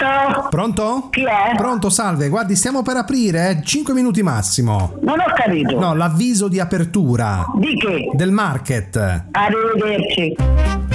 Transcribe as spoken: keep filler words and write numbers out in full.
Pronto? Pronto? Chi è? Pronto, salve. Guardi, stiamo per aprire, eh? cinque minuti massimo. Non ho capito. No, l'avviso di apertura. Di che? Del market. Arrivederci.